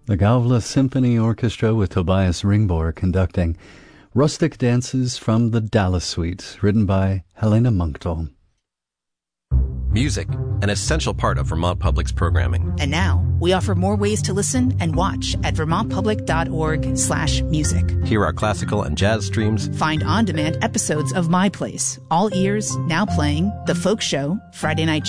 The Gavle Symphony Orchestra with Tobias Ringbor conducting Rustic Dances from the Dallas Suite, written by Helena Munkdal. Music, an essential part of Vermont Public's programming. And now, we offer more ways to listen and watch at vermontpublic.org/music. Hear our classical and jazz streams. Find on-demand episodes of My Place, All Ears, Now Playing, The Folk Show, Friday Night